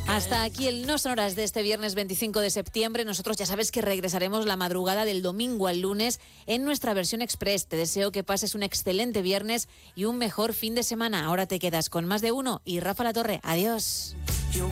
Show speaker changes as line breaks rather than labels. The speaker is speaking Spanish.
Hasta aquí el No Sonoras de este viernes 25 de septiembre. Nosotros ya sabes que regresaremos la madrugada del domingo al lunes en nuestra versión express. Te deseo que pases un excelente viernes y un mejor fin de semana. Ahora te quedas con Más de Uno y Rafa La Torre. Adiós.